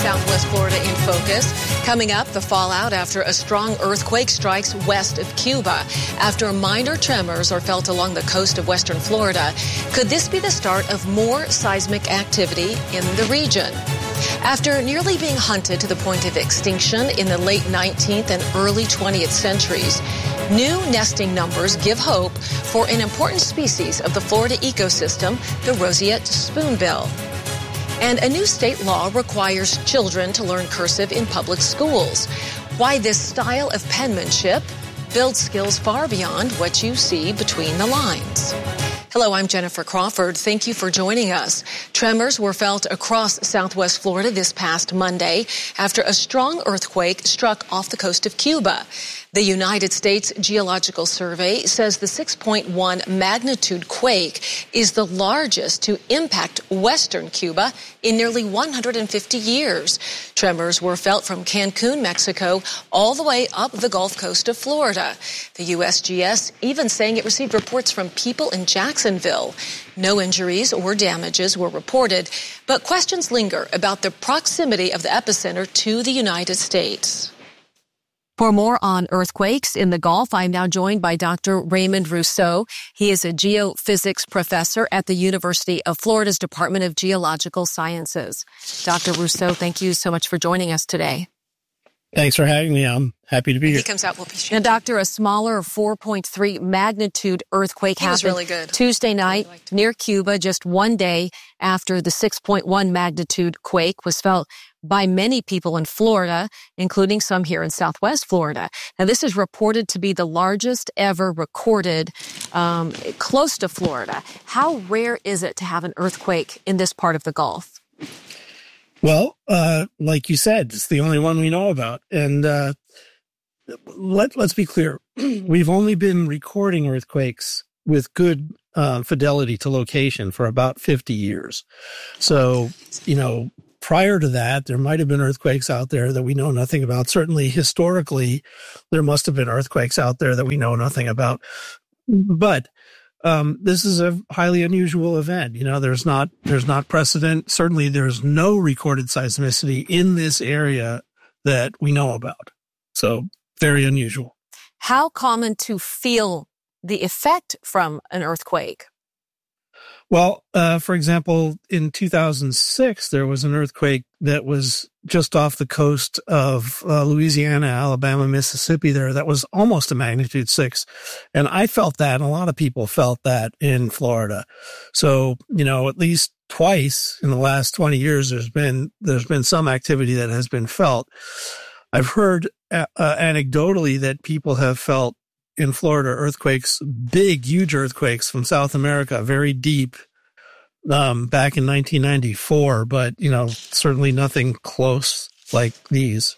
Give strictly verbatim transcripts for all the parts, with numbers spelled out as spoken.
Southwest Florida in focus. Coming up, the fallout after a strong earthquake strikes west of Cuba. After minor tremors are felt along the coast of western Florida, could this be the start of more seismic activity in the region? After nearly being hunted to the point of extinction in the late nineteenth and early twentieth centuries, new nesting numbers give hope for an important species of the Florida ecosystem, the roseate spoonbill. And a new state law requires children to learn cursive in public schools. Why this style of penmanship builds skills far beyond what you see between the lines. Hello, I'm Jennifer Crawford. Thank you for joining us. Tremors were felt across southwest Florida this past Monday after a strong earthquake struck off the coast of Cuba. The United States Geological Survey says the six point one magnitude quake is the largest to impact western Cuba in nearly one hundred fifty years. Tremors were felt from Cancun, Mexico, all the way up the Gulf Coast of Florida. The U S G S even saying it received reports from people in Jacksonville. No injuries or damages were reported, but questions linger about the proximity of the epicenter to the United States. For more on earthquakes in the Gulf, I'm now joined by Doctor Raymond Rousseau. He is a geophysics professor at the University of Florida's Department of Geological Sciences. Doctor Rousseau, thank you so much for joining us today. Thanks for having me. I'm happy to be here. He comes out, we'll be sure. Now, Doctor, a smaller four point three magnitude earthquake he happened really good. Tuesday night really near Cuba, just one day after the six point one magnitude quake was felt by many people in Florida, including some here in Southwest Florida. Now, this is reported to be the largest ever recorded um, close to Florida. How rare is it to have an earthquake in this part of the Gulf? Well, uh, like you said, it's the only one we know about. And uh, let, let's be clear. We've only been recording earthquakes with good uh, fidelity to location for about fifty years. So, you know, prior to that, there might have been earthquakes out there that we know nothing about. Certainly, historically, there must have been earthquakes out there that we know nothing about. But um, this is a highly unusual event. You know, there's not there's not precedent. Certainly, there's no recorded seismicity in this area that we know about. So, very unusual. How common to feel the effect from an earthquake? Well, uh, for example, in two thousand six, there was an earthquake that was just off the coast of uh, Louisiana, Alabama, Mississippi there. That was almost a magnitude six. And I felt that, and a lot of people felt that in Florida. So, you know, at least twice in the last twenty years, there's been, there's been some activity that has been felt. I've heard uh, anecdotally that people have felt in Florida earthquakes, big, huge earthquakes from South America, very deep, um, back in nineteen ninety-four, but, you know, certainly nothing close like these.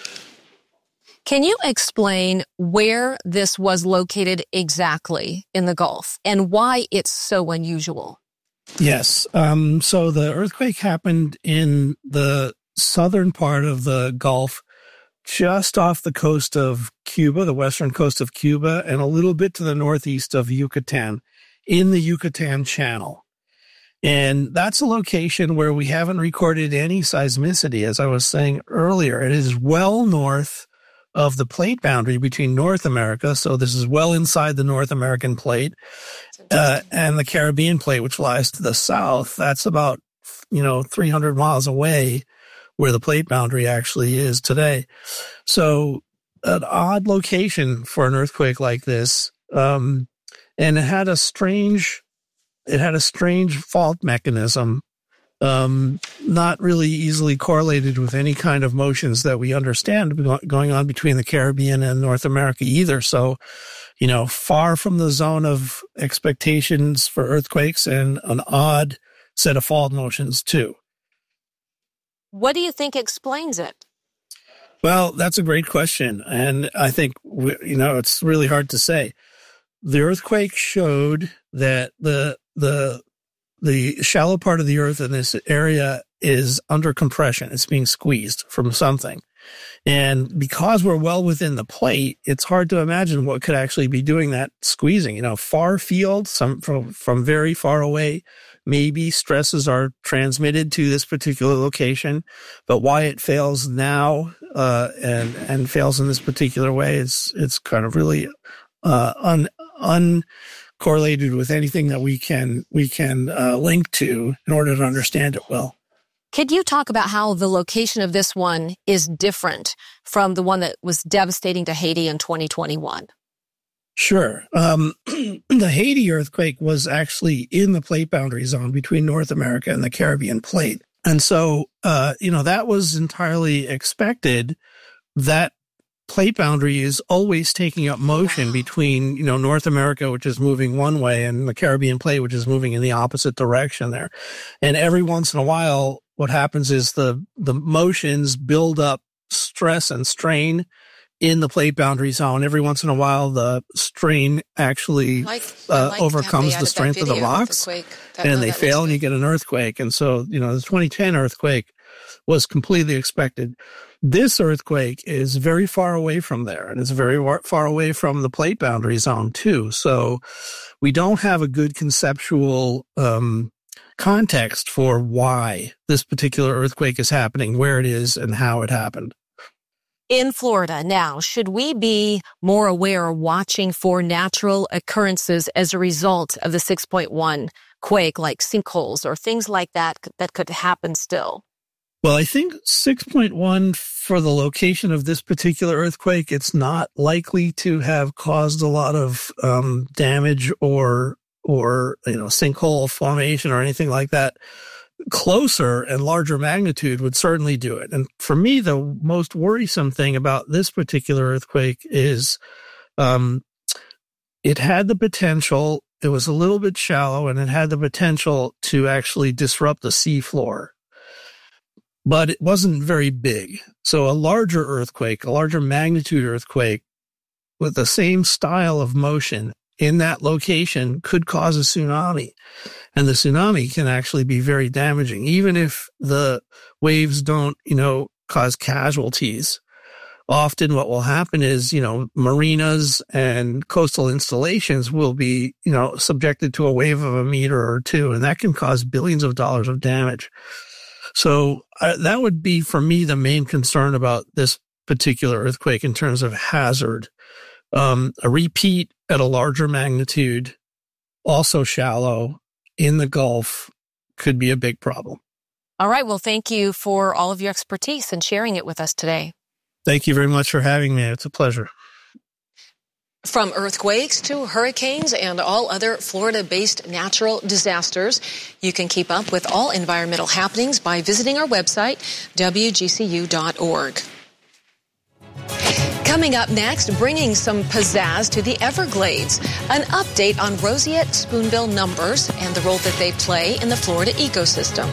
Can you explain where this was located exactly in the Gulf and why it's so unusual? Yes. Um, so the earthquake happened in the southern part of the Gulf, just off the coast of Cuba, the western coast of Cuba, and a little bit to the northeast of Yucatan, in the Yucatan Channel. And that's a location where we haven't recorded any seismicity, as I was saying earlier. It is well north of the plate boundary between North America, so this is well inside the North American plate, uh, and the Caribbean plate, which lies to the south. That's about, you know, three hundred miles away, where the plate boundary actually is today. So an odd location for an earthquake like this. Um, and it had a strange, it had a strange fault mechanism, um, not really easily correlated with any kind of motions that we understand going on between the Caribbean and North America either. So, you know, far from the zone of expectations for earthquakes, and an odd set of fault motions too. What do you think explains it? Well, that's a great question. And I think, you know, it's really hard to say. The earthquake showed that the, the, the shallow part of the earth in this area is under compression. It's being squeezed from something. And because we're well within the plate, it's hard to imagine what could actually be doing that squeezing. You know, far field, some from, from very far away, maybe stresses are transmitted to this particular location, but why it fails now uh, and and fails in this particular way is it's kind of really uh, un uncorrelated with anything that we can we can uh, link to in order to understand it well. Could you talk about how the location of this one is different from the one that was devastating to Haiti in twenty twenty-one? Sure. Um, the Haiti earthquake was actually in the plate boundary zone between North America and the Caribbean plate. And so, uh, you know, that was entirely expected. That plate boundary is always taking up motion between, you know, North America, which is moving one way, and the Caribbean plate, which is moving in the opposite direction there. And every once in a while, what happens is the, the motions build up stress and strain in the plate boundary zone. Every once in a while, the strain actually like, uh, like overcomes the strength of the rocks, and they fail, and you get an earthquake. And so, you know, the twenty ten earthquake was completely expected. This earthquake is very far away from there, and it's very far away from the plate boundary zone, too. So we don't have a good conceptual um, context for why this particular earthquake is happening, where it is, and how it happened. In Florida now, should we be more aware or watching for natural occurrences as a result of the six point one quake, like sinkholes or things like that that could happen still? Well, I think six point one, for the location of this particular earthquake, it's not likely to have caused a lot of um, damage or, or, you know, sinkhole formation or anything like that. Closer and larger magnitude would certainly do it. And for me, the most worrisome thing about this particular earthquake is um, it had the potential, it was a little bit shallow, and it had the potential to actually disrupt the seafloor. But it wasn't very big. So a larger earthquake, a larger magnitude earthquake with the same style of motion in that location could cause a tsunami. And the tsunami can actually be very damaging, even if the waves don't, you know, cause casualties. Often what will happen is, you know, marinas and coastal installations will be, you know, subjected to a wave of a meter or two, and that can cause billions of dollars of damage. So uh, that would be, for me, the main concern about this particular earthquake in terms of hazard. Um, a repeat at a larger magnitude, also shallow, in the Gulf, could be a big problem. All right. Well, thank you for all of your expertise and sharing it with us today. Thank you very much for having me. It's a pleasure. From earthquakes to hurricanes and all other Florida-based natural disasters, you can keep up with all environmental happenings by visiting our website, W G C U dot org. Coming up next, bringing some pizzazz to the Everglades, an update on roseate spoonbill numbers and the role that they play in the Florida ecosystem.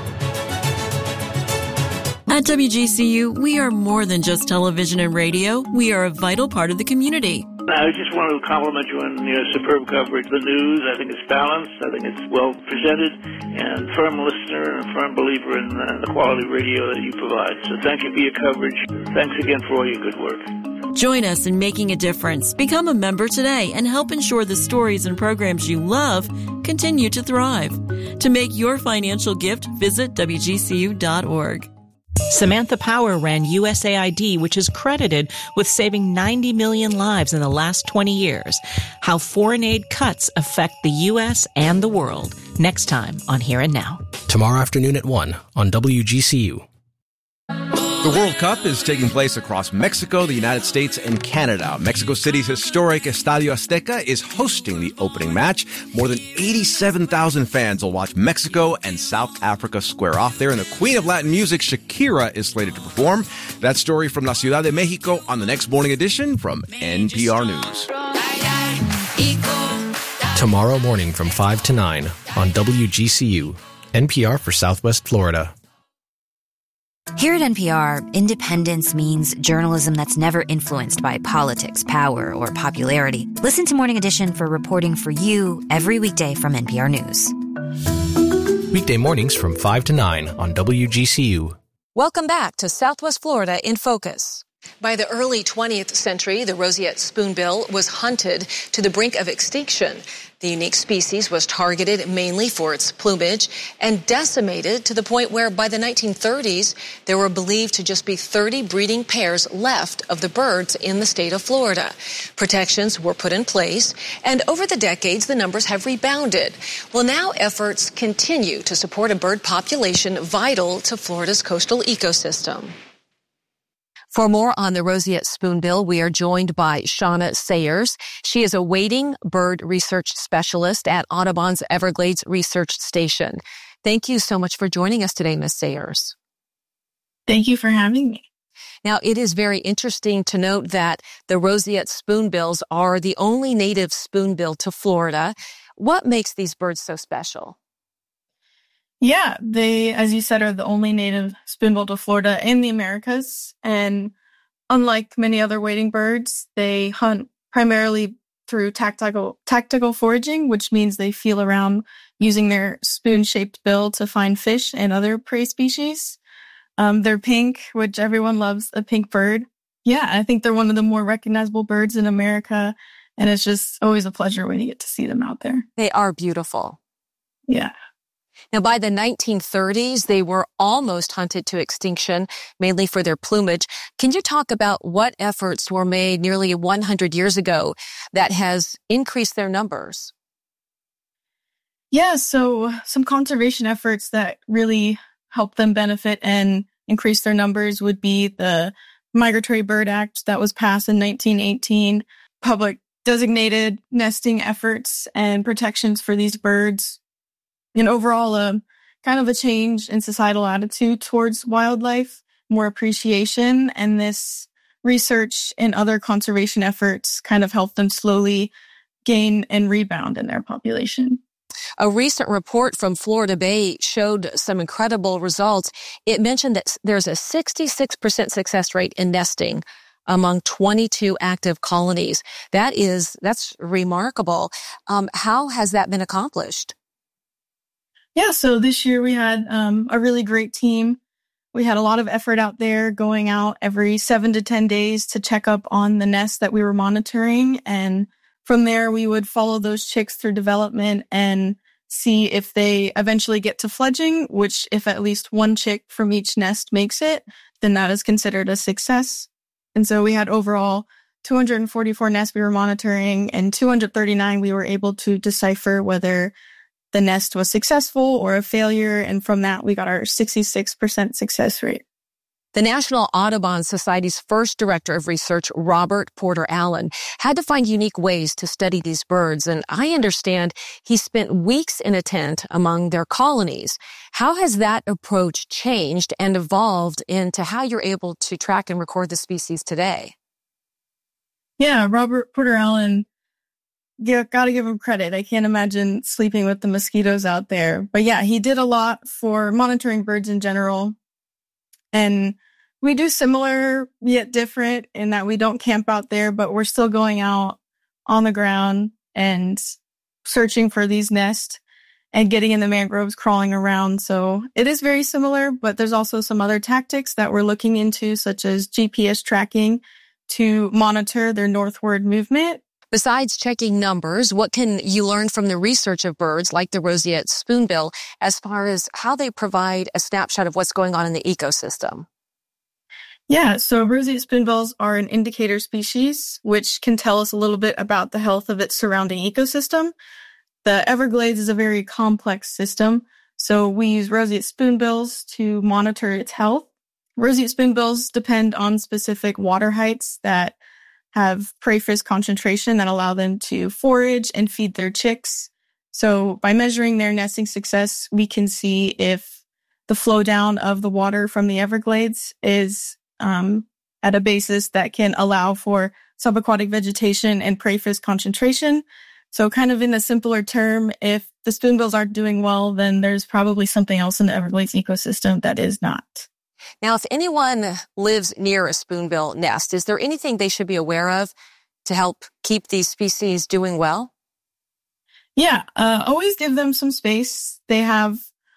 At W G C U, we are more than just television and radio. We are a vital part of the community. I just want to compliment you on your superb coverage of the news. I think it's balanced. I think it's well presented, and firm listener and firm believer in uh, the quality radio that you provide. So thank you for your coverage. Thanks again for all your good work. Join us in making a difference. Become a member today and help ensure the stories and programs you love continue to thrive. To make your financial gift, visit W G C U dot org. Samantha Power ran U S A I D, which is credited with saving ninety million lives in the last twenty years. How foreign aid cuts affect the U S and the world. Next time on Here and Now. Tomorrow afternoon at one on W G C U. The World Cup is taking place across Mexico, the United States, and Canada. Mexico City's historic Estadio Azteca is hosting the opening match. More than eighty-seven thousand fans will watch Mexico and South Africa square off there. And the queen of Latin music, Shakira, is slated to perform. That story from La Ciudad de Mexico on the next morning edition from N P R News. Tomorrow morning from five to nine on W G C U, N P R for Southwest Florida. Here at N P R, independence means journalism that's never influenced by politics, power, or popularity. Listen to Morning Edition for reporting for you every weekday from N P R News. Weekday mornings from five to nine on W G C U. Welcome back to Southwest Florida in Focus. By the early twentieth century, the roseate spoonbill was hunted to the brink of extinction. The unique species was targeted mainly for its plumage and decimated to the point where by the nineteen thirties, there were believed to just be thirty breeding pairs left of the birds in the state of Florida. Protections were put in place, and over the decades, the numbers have rebounded. Well, now efforts continue to support a bird population vital to Florida's coastal ecosystem. For more on the roseate spoonbill, we are joined by Shauna Sayers. She is a wading bird research specialist at Audubon's Everglades Research Station. Thank you so much for joining us today, Miz Sayers. Thank you for having me. Now, it is very interesting to note that the roseate spoonbills are the only native spoonbill to Florida. What makes these birds so special? Yeah, they, as you said, are the only native spoonbill to Florida and the Americas. And unlike many other wading birds, they hunt primarily through tactical tactical foraging, which means they feel around using their spoon-shaped bill to find fish and other prey species. Um, they're pink, which everyone loves a pink bird. Yeah, I think they're one of the more recognizable birds in America. And it's just always a pleasure when you get to see them out there. They are beautiful. Yeah. Now, by the nineteen thirties, they were almost hunted to extinction, mainly for their plumage. Can you talk about what efforts were made nearly one hundred years ago that has increased their numbers? Yeah, so some conservation efforts that really help them benefit and increase their numbers would be the Migratory Bird Act that was passed in nineteen eighteen, public designated nesting efforts and protections for these birds, and overall, um, kind of a change in societal attitude towards wildlife, more appreciation, and this research and other conservation efforts kind of help them slowly gain and rebound in their population. A recent report from Florida Bay showed some incredible results. It mentioned that there's a sixty-six percent success rate in nesting among twenty-two active colonies. That is, that's remarkable. Um, how has that been accomplished? Yeah, so this year we had um, a really great team. We had a lot of effort out there going out every seven to ten days to check up on the nests that we were monitoring. And from there, we would follow those chicks through development and see if they eventually get to fledging, which if at least one chick from each nest makes it, then that is considered a success. And so we had overall two hundred forty-four nests we were monitoring, and two hundred thirty-nine we were able to decipher whether the nest was successful or a failure. And from that, we got our sixty-six percent success rate. The National Audubon Society's first director of research, Robert Porter Allen, had to find unique ways to study these birds. And I understand he spent weeks in a tent among their colonies. How has that approach changed and evolved into how you're able to track and record the species today? Yeah, Robert Porter Allen, yeah, gotta give him credit. I can't imagine sleeping with the mosquitoes out there. But yeah, he did a lot for monitoring birds in general. And we do similar yet different in that we don't camp out there, but we're still going out on the ground and searching for these nests and getting in the mangroves, crawling around. So it is very similar, but there's also some other tactics that we're looking into, such as G P S tracking to monitor their northward movement. Besides checking numbers, what can you learn from the research of birds like the roseate spoonbill as far as how they provide a snapshot of what's going on in the ecosystem? Yeah, so roseate spoonbills are an indicator species, which can tell us a little bit about the health of its surrounding ecosystem. The Everglades is a very complex system, so we use roseate spoonbills to monitor its health. Roseate spoonbills depend on specific water heights that have prey fish concentration that allow them to forage and feed their chicks. So by measuring their nesting success, we can see if the flow down of the water from the Everglades is um, at a basis that can allow for subaquatic vegetation and prey fish concentration. So kind of in a simpler term, if the spoonbills aren't doing well, then there's probably something else in the Everglades ecosystem that is not. Now, if anyone lives near a spoonbill nest, is there anything they should be aware of to help keep these species doing well? Yeah, uh, always give them some space. They have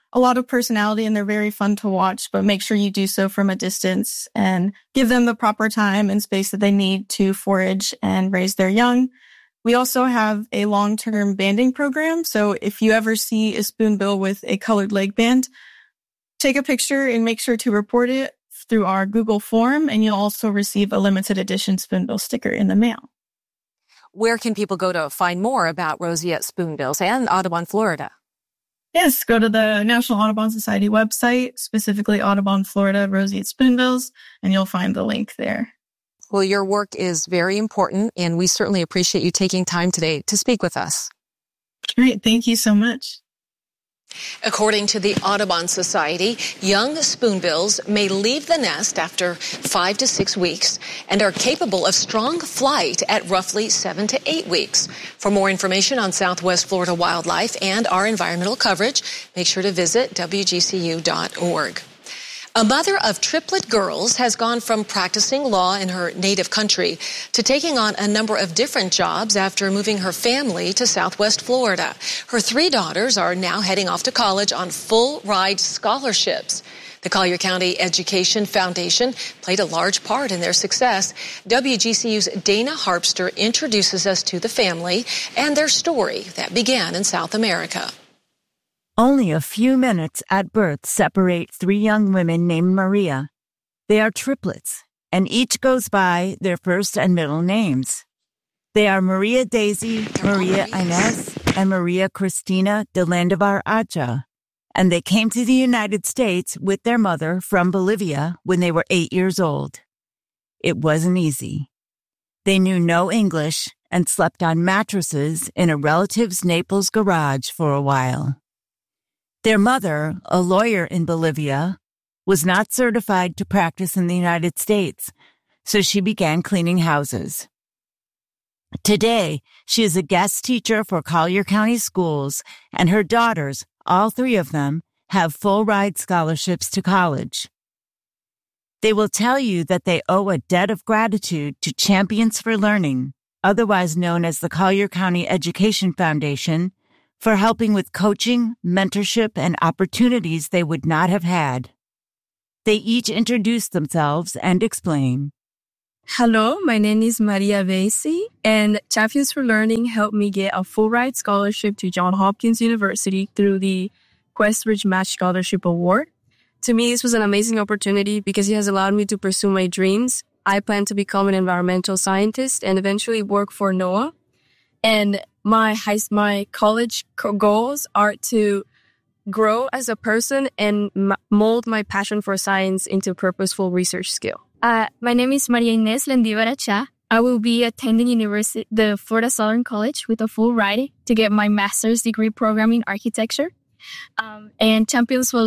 a lot of personality and they're very fun to watch, but make sure you do so from a distance and give them the proper time and space that they need to forage and raise their young. We also have a long-term banding program. So if you ever see a spoonbill with a colored leg band, take a picture and make sure to report it through our Google form, and you'll also receive a limited edition spoonbill sticker in the mail. Where can people go to find more about roseate spoonbills and Audubon Florida? Yes, go to the National Audubon Society website, specifically Audubon Florida roseate spoonbills, and you'll find the link there. Well, your work is very important, and we certainly appreciate you taking time today to speak with us. Great. Thank you so much. According to the Audubon Society, young spoonbills may leave the nest after five to six weeks and are capable of strong flight at roughly seven to eight weeks. For more information on Southwest Florida wildlife and our environmental coverage, make sure to visit W G C U dot org. A mother of triplet girls has gone from practicing law in her native country to taking on a number of different jobs after moving her family to Southwest Florida. Her three daughters are now heading off to college on full-ride scholarships. The Collier County Education Foundation played a large part in their success. W G C U's Dana Harpster introduces us to the family and their story that began in South America. Only a few minutes at birth separate three young women named Maria. They are triplets, and each goes by their first and middle names. They are Maria Daisy, Maria Inez, and Maria Cristina de Landivar Acha, and they came to the United States with their mother from Bolivia when they were eight years old. It wasn't easy. They knew no English and slept on mattresses in a relative's Naples garage for a while. Their mother, a lawyer in Bolivia, was not certified to practice in the United States, so she began cleaning houses. Today, she is a guest teacher for Collier County schools, and her daughters, all three of them, have full-ride scholarships to college. They will tell you that they owe a debt of gratitude to Champions for Learning, otherwise known as the Collier County Education Foundation, for helping with coaching, mentorship, and opportunities they would not have had. They each introduce themselves and explain. Hello, my name is Maria Vasey, and Champions for Learning helped me get a full-ride scholarship to Johns Hopkins University through the Questbridge Match Scholarship Award. To me, this was an amazing opportunity because it has allowed me to pursue my dreams. I plan to become an environmental scientist and eventually work for NOAA. And my high, my college goals are to grow as a person and m- mold my passion for science into a purposeful research skill. Uh, my name is Maria Inés Landivar Acha. I will be attending university, the Florida Southern College with a full ride to get my master's degree program in architecture. Um, and Champions for